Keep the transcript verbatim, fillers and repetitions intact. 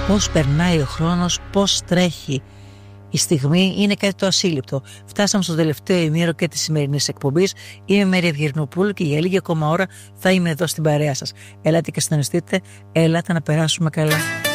Πώς περνάει ο χρόνος, πώς τρέχει. Η στιγμή είναι κάτι το ασύλληπτο. Φτάσαμε στο τελευταίο ημίρο και της σημερινής εκπομπής. Είμαι η Μαρία Ευγερνοπούλου και για λίγη ακόμα ώρα θα είμαι εδώ στην παρέα σας. Ελάτε και συντονιστείτε, ελάτε να περάσουμε καλά.